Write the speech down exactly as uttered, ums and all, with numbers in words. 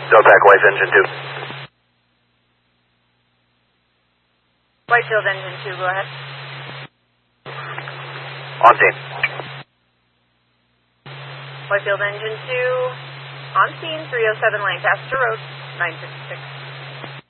Zopac White Engine two. Whitefield Engine two, go ahead. On scene. Whitefield Engine two, on scene, three oh seven Lancaster Road, nine six six.